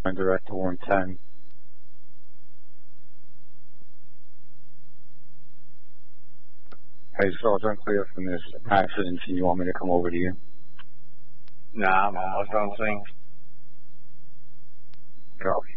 Direct to 110. Hey, Sergeant, clear from this accident. You want me to come over to you? Nah, I'm almost on scene. Copy.